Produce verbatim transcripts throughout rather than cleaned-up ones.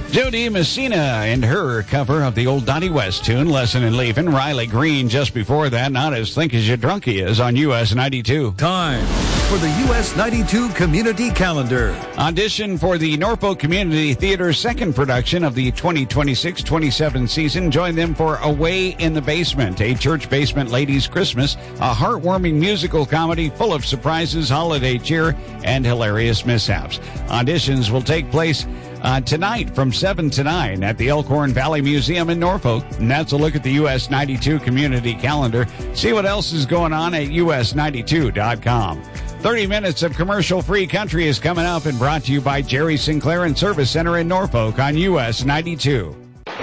Jody Messina and her cover of the old Donnie West tune, Lesson in Leaving. Riley Green just before that, Not As Think As You Drunk He Is on U S ninety-two. Time for the U S ninety-two Community Calendar. Audition for the Norfolk Community Theater's second production of the twenty twenty-six twenty-seven season. Join them for Away in the Basement, a church basement ladies' Christmas, a heartwarming musical comedy full of surprises, holiday cheer, and hilarious mishaps. Auditions will take place Uh, tonight from seven to nine at the Elkhorn Valley Museum in Norfolk. And that's a look at the U S ninety-two Community Calendar. See what else is going on at U S ninety-two dot com. thirty minutes of commercial-free country is coming up and brought to you by Jerry Sinclair and Service Center in Norfolk on U S ninety-two.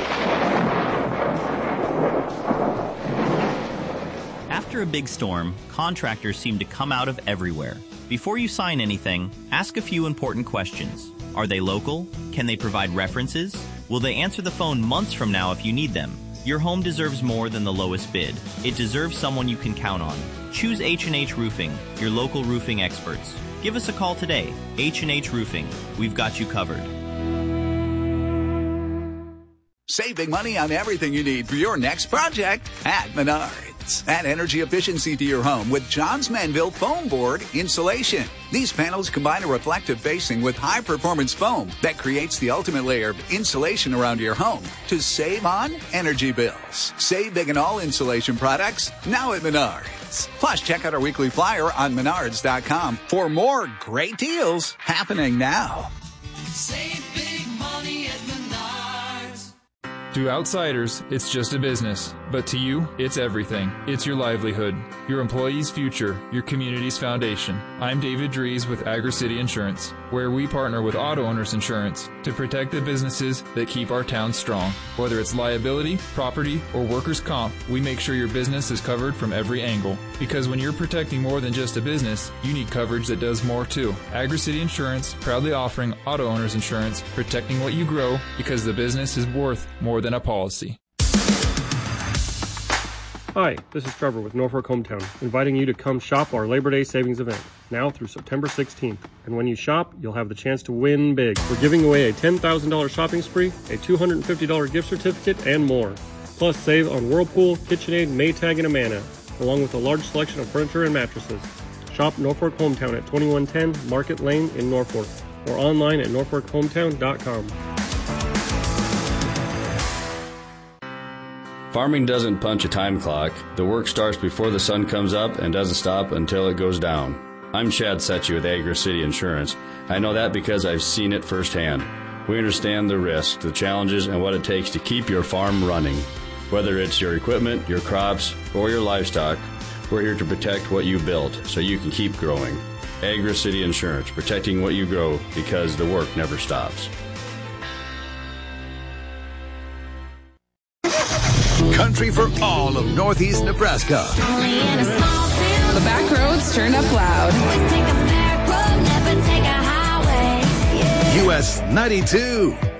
After a big storm, contractors seem to come out of everywhere. Before you sign anything, ask a few important questions. Are they local? Can they provide references? Will they answer the phone months from now if you need them? Your home deserves more than the lowest bid. It deserves someone you can count on. Choose H and H Roofing, your local roofing experts. Give us a call today. H and H Roofing. We've got you covered. Save big money on everything you need for your next project at Menards. Add energy efficiency to your home with Johns Manville Foam Board Insulation. These panels combine a reflective facing with high-performance foam that creates the ultimate layer of insulation around your home to save on energy bills. Save big on all insulation products now at Menards. Plus, check out our weekly flyer on menards dot com for more great deals happening now. Save big money at Menards. To outsiders, it's just a business. But to you, it's everything. It's your livelihood, your employees' future, your community's foundation. I'm David Dries with AgriCity Insurance, where we partner with auto owners insurance to protect the businesses that keep our town strong. Whether it's liability, property, or workers' comp, we make sure your business is covered from every angle. Because when you're protecting more than just a business, you need coverage that does more too. AgriCity Insurance, proudly offering auto owners insurance, protecting what you grow because the business is worth more than a policy. Hi, this is Trevor with Norfolk Hometown, inviting you to come shop our Labor Day savings event, now through September sixteenth. And when you shop, you'll have the chance to win big. We're giving away a ten thousand dollars shopping spree, a two hundred fifty dollars gift certificate, and more. Plus, save on Whirlpool, KitchenAid, Maytag, and Amana, along with a large selection of furniture and mattresses. Shop Norfolk Hometown at twenty-one ten Market Lane in Norfolk, or online at norfolk hometown dot com. Farming doesn't punch a time clock. The work starts before the sun comes up and doesn't stop until it goes down. I'm Chad Setchy with AgriCity Insurance. I know that because I've seen it firsthand. We understand the risks, the challenges, and what it takes to keep your farm running. Whether it's your equipment, your crops, or your livestock, we're here to protect what you built so you can keep growing. AgriCity Insurance, protecting what you grow because the work never stops. Country for all of Northeast Nebraska. The back roads turned up loud. U S ninety-two.